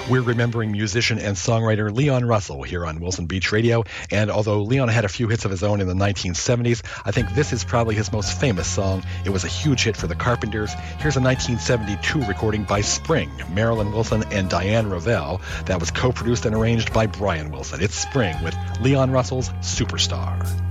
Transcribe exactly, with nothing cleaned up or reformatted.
We're remembering musician and songwriter Leon Russell here on Wilson Beach Radio, and although Leon had a few hits of his own in the nineteen seventies, I think this is probably his most famous song. It was a huge hit for the Carpenters. Here's a nineteen seventy-two recording by Spring, Marilyn Wilson and Diane Rovell, that was co-produced and arranged by Brian Wilson. It's Spring with Leon Russell's Superstar.